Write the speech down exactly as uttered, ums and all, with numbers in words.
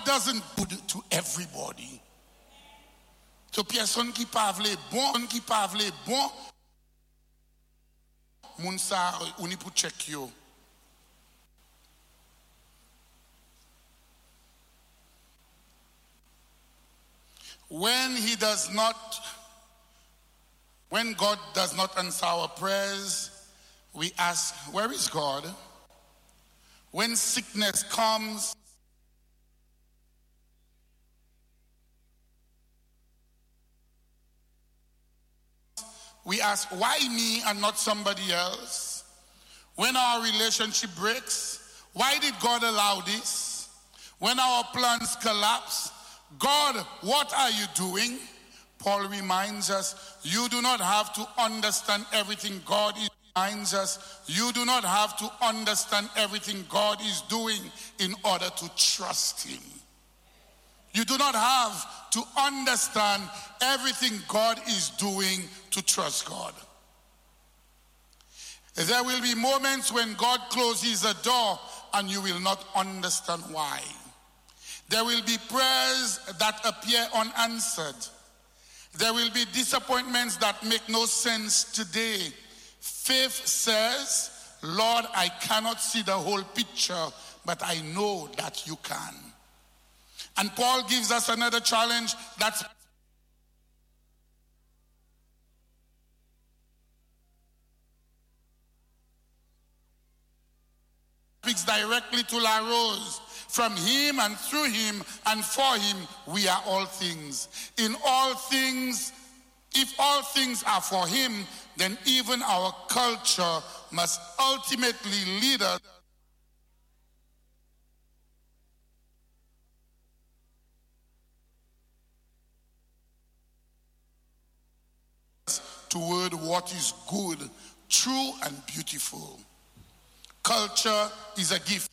doesn't put it to everybody. So personne qui parle bon, qui parle bon, moun sa ou ni pou check yo. When he does not, when God does not answer our prayers, we ask, where is God? When sickness comes, we ask, why me and not somebody else? When our relationship breaks, why did God allow this? When our plans collapse, God, what are you doing? Paul reminds us, you do not have to understand everything God is reminds us, you do not have to understand everything God is doing in order to trust him. You do not have to understand everything God is doing to trust God. There will be moments when God closes a door and you will not understand why. There will be prayers that appear unanswered. There will be disappointments that make no sense today. Faith says, Lord, I cannot see the whole picture, but I know that you can. And Paul gives us another challenge that speaks directly to La Rose. From him and through him and for him, we are all things. In all things, if all things are for him, then even our culture must ultimately lead us toward what is good, true, and beautiful. Culture is a gift.